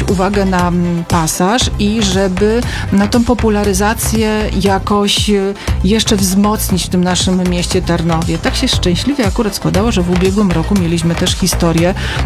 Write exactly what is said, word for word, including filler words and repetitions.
uwagę na pasaż i żeby na tą popularyzację jakoś jeszcze wzmocnić w tym naszym mieście Tarnowie. Tak się szczęśliwie akurat składało, że w ubiegłym roku mieliśmy też historię